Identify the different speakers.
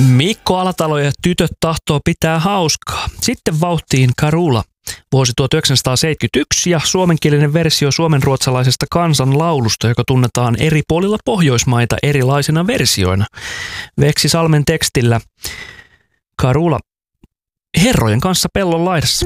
Speaker 1: Mikko Alatalo ja Tytöt tahtoo pitää hauskaa. Sitten vauhtiin Karula. Vuosi 1971 ja suomenkielinen versio suomenruotsalaisesta kansanlaulusta, joka tunnetaan eri puolilla Pohjoismaita erilaisina versioina. Veksi Salmen tekstillä Karula. Herrojen kanssa pellon laidassa.